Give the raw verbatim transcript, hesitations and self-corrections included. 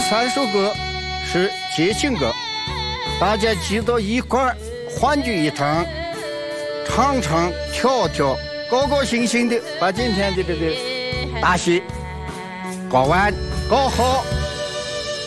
三首歌是节庆歌，大家记到一块儿欢聚一堂，唱唱跳跳，高高兴兴的把今天的这个大戏搞完搞好。